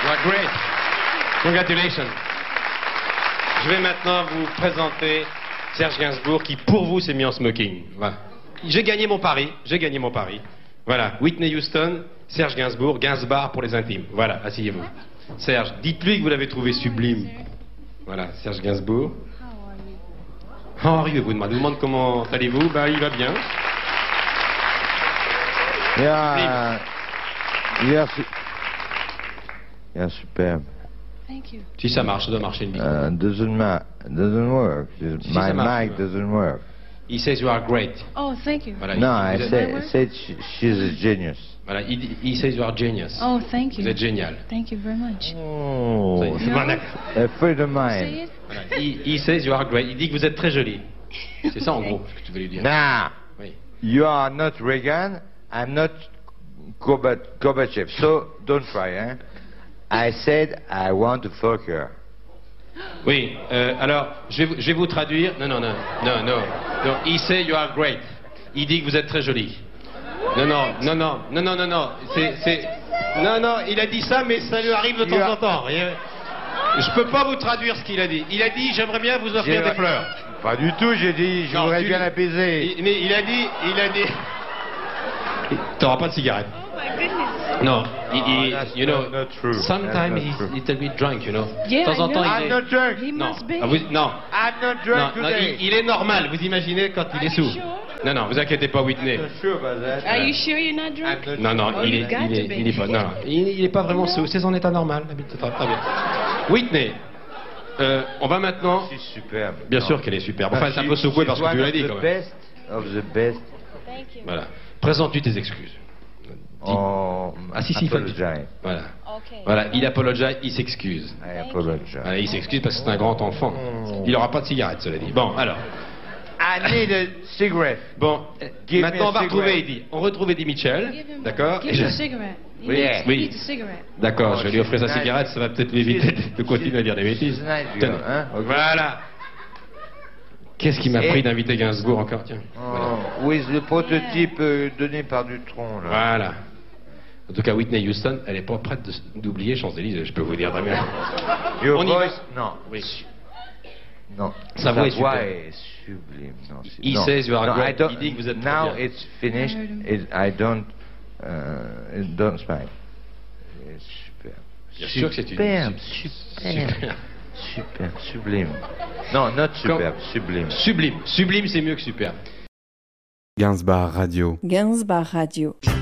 Great. Congratulations. Je vais maintenant vous présenter Serge Gainsbourg qui, pour vous, s'est mis en smoking. Voilà. J'ai gagné mon pari. Voilà. Whitney Houston, Serge Gainsbourg, Gainsbar pour les intimes. Voilà, asseyez-vous. Serge, dites-lui que vous l'avez trouvé sublime. Voilà, Serge Gainsbourg. How are you? Vous demande comment allez-vous? Bah, il va bien. Superbe. Thank you. Si ça marche, ça doit marcher une bite. Doesn't work. My mic doesn't work. He says you are great. Oh, thank you. Voilà, No, I said she's a genius. Voilà, he says you are genius. Oh, thank you. Vous êtes génial. Thank you very much. Oh, Voilà. a friend of Say mine. it. Voilà. He says you are great. Il dit que vous êtes très jolie. C'est ça en gros ce que tu veux lui dire. Nah, Oui. you are not Reagan. I'm not Gorbachev. So don't try, hein. I said I want to fuck her. Oui. Alors, je vais vous traduire. Non. He says you are great. Il dit que vous êtes très jolie. Non. Non. Il a dit ça, mais ça lui arrive de temps en temps. Je peux pas vous traduire ce qu'il a dit. Il a dit j'aimerais bien vous offrir des fleurs. Pas du tout, j'ai dit, je voudrais bien l'apaiser. Mais il a dit. T'auras pas de cigarette. Oh my goodness. Non, that's you know, not true. sometimes That's he's not a little bit drunk, you know. Yeah, De temps en I temps, know. il I'm est... not drunk. He Non, must be. ah, non, I'm not drunk non, today. il est normal, vous imaginez quand il est sous. Sure? Non, vous inquiétez pas, Whitney. I'm not sure about that. Are you sure you're not drunk? Non, Oh, il you got to be. est pas, non, il est pas vraiment sous, c'est son état normal, très bien. Whitney, on va maintenant... C'est superbe. Bien sûr qu'elle est superbe. Enfin, c'est un peu secoué parce que tu l'as dit quand même. Best of the best. Thank you. Voilà. Présente-lui tes excuses. Oh, Ah si, il faut le dire. apologize. Voilà. Okay. Voilà, il apologize, il s'excuse. I apologize. Voilà, il s'excuse parce que c'est un grand enfant. Il n'aura pas de cigarette, cela dit. Bon, alors. I need a cigarette. Bon, Give maintenant me a on va retrouver cigarette. Eddie. On retrouve Eddie Mitchell. Give him, D'accord. Give Et him a je- cigarette. He Oui, needs, oui. he needs a cigarette. D'accord, je vais lui offrir sa she's cigarette, nice. ça va peut-être lui éviter de continuer à dire des bêtises. She's nice girl, Tenez. hein, ok. Voilà. Qu'est-ce qui m'a pris d'inviter Gainsbourg encore, tiens. Voilà. Oh, with le prototype donné par Dutronc, là. Voilà. En tout cas, Whitney Houston, elle n'est pas prête d'oublier Champs-Élysées, je peux vous dire très bien. Your On y va. voice, non. Oui. Non. Sa voix est super. est sublime. Non, c'est- He non. says you are No, great. I don't- Il dit que vous êtes très Now bien. it's finished. I don't smile. C'est super. Bien sûr que c'est une- Superbe, Super. superbe. Superbe, sublime. Non, not superbe, sublime. Sublime, c'est mieux que super. Gainsbar Radio. Gainsbar Radio.